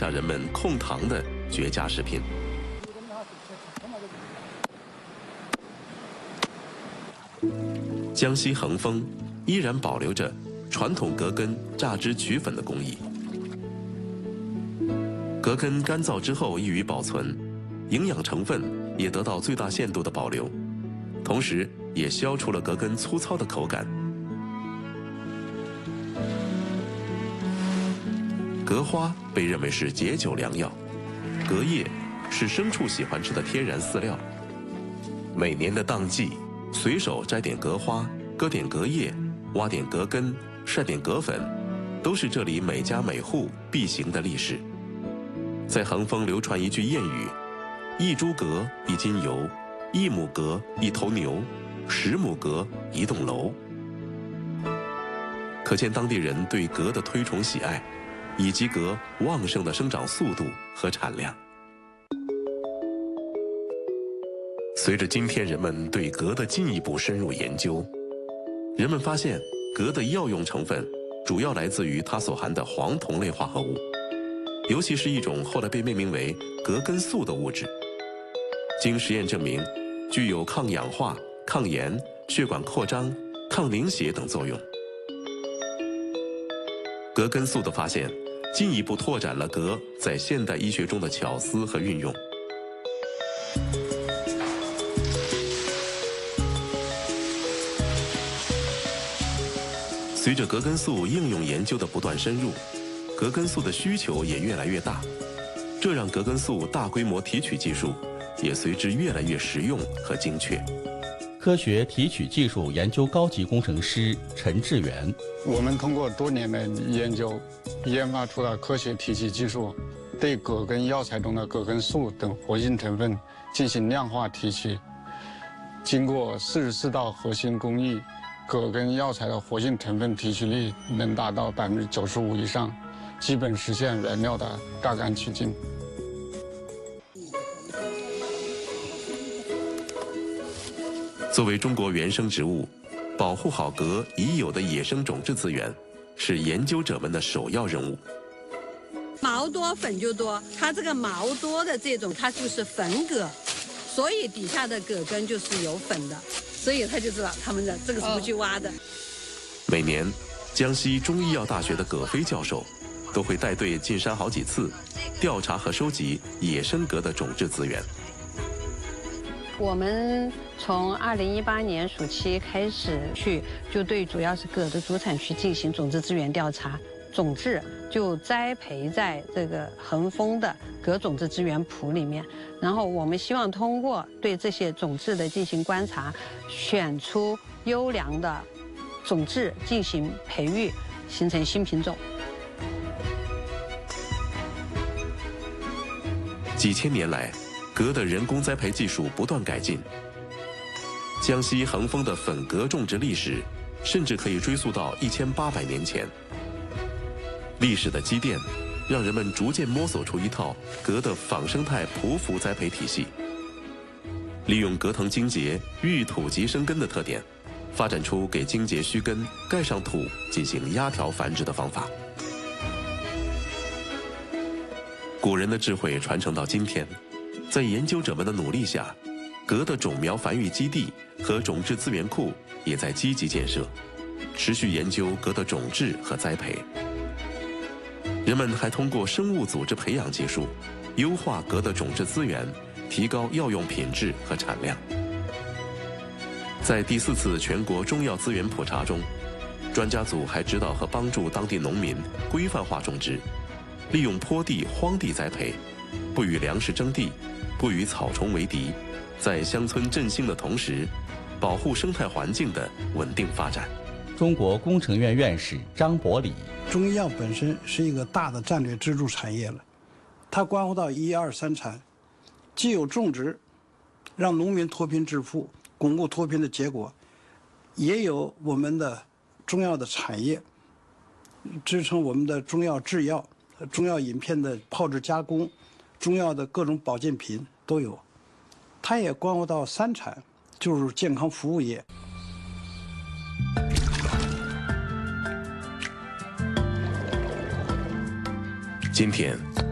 让人们控糖的绝佳食品。江西恒丰依然保留着传统葛根榨汁取粉的工艺。葛根干燥之后易于保存，营养成分也得到最大限度的保留，同时也消除了葛根粗糙的口感。葛花被认为是解酒良药，葛叶是牲畜喜欢吃的天然饲料。每年的当季，随手摘点葛花，割点葛叶，挖点葛根，晒点葛粉，都是这里每家每户必行的例事。在恒丰流传一句谚语：一株葛一斤油，一亩葛一头牛，10亩葛一栋楼。可见当地人对葛的推崇喜爱，以及葛旺盛的生长速度和产量。随着今天人们对葛的进一步深入研究，人们发现葛的药用成分主要来自于它所含的黄酮类化合物，尤其是一种后来被命名为葛根素的物质。经实验证明，具有抗氧化、抗炎、血管扩张、抗凝血等作用。葛根素的发现进一步拓展了葛在现代医学中的巧思和运用。随着葛根素应用研究的不断深入，葛根素的需求也越来越大，这让葛根素大规模提取技术也随之越来越实用和精确。 科学提取技术研究高级工程师陈志远： 我们通过多年的研究，研发出了科学提取技术，对葛根药材中的葛根素等活性成分进行量化提取。经过44道核心工艺，葛根药材的活性成分提取率能达到95%以上，基本实现原料的大干取净。 作为中国原生植物，保护好葛已有的野生种质资源，是研究者们的首要任务。 毛多粉就多，它这个毛多的这种，它就是粉葛，所以底下的葛根就是有粉的，所以他就知道他们的这个是不去挖的。 每年，江西中医药大学的葛飞教授都会带队进山好几次，调查和收集野生葛的种质资源。 我们从2018年暑期开始就对主要是葛的主产区进行种质资源调查，种质就栽培在这个恒丰的葛种质资源谱里面，然后我们希望通过对这些种质的进行观察，选出优良的种质进行培育，形成新品种。 几千年来，葛的人工栽培技术不断改进。江西恒丰的粉葛种植历史，甚至可以追溯到1800年前。历史的积淀，让人们逐渐摸索出一套葛的仿生态匍匐栽培体系，利用葛藤茎节遇土即生根的特点，发展出给茎节须根盖上土进行压条繁殖的方法。古人的智慧传承到今天，在研究者们的努力下，葛的种苗繁育基地和种质资源库也在积极建设，持续研究葛的种质和栽培。人们还通过生物组织培养技术，优化葛的种质资源，提高药用品质和产量。在第4次全国中药资源普查中，专家组还指导和帮助当地农民规范化种植，利用坡地、荒地栽培，不与粮食争地，不与草虫为敌，在乡村振兴的同时，保护生态环境的稳定发展。 中国工程院院士张伯礼： 中医药本身是一个大的战略支柱产业了，它关乎到1、2、3产，既有种植，让农民脱贫致富，巩固脱贫的结果，也有我们的中药的产业，支撑我们的中药制药、中药饮片的炮制加工、中药的各种保健品都有。它也关乎到3产，就是健康服务业。 今天，